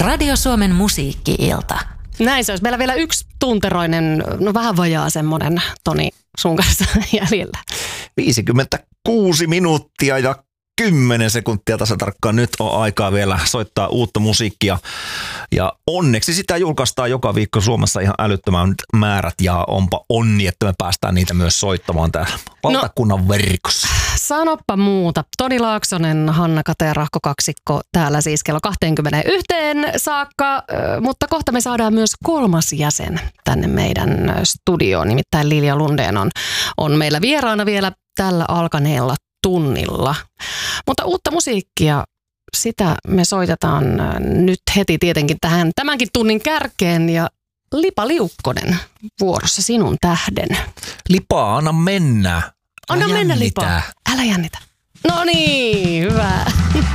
Radio Suomen musiikki-ilta. Näin se olisi. Meillä vielä yksi tunteroinen, no vähän vajaa semmoinen, Toni, sun kanssa jäljellä. 56 minuuttia ja 10 sekuntia tasa tarkkaan. Nyt on aikaa vielä soittaa uutta musiikkia. Ja onneksi sitä julkaistaan joka viikko Suomessa ihan älyttömän määrät. Ja onpa onni, että me päästään niitä myös soittamaan täällä valtakunnan verkossa. Sanoppa muuta. Toni Laaksonen, Hanna Kate ja Rahko kaksikko täällä siis kello 21 saakka. Mutta kohta me saadaan myös kolmas jäsen tänne meidän studioon. Nimittäin Lilja Lundén on meillä vieraana vielä tällä alkaneella tunnilla. Mutta uutta musiikkia, sitä me soitetaan nyt heti tietenkin tähän tämänkin tunnin kärkeen. Ja Lipa Liukkonen vuorossa Sinun tähden. Lipa, anna mennä. Anna mennä, Lipa. Älä jännitä. No niin, hyvä.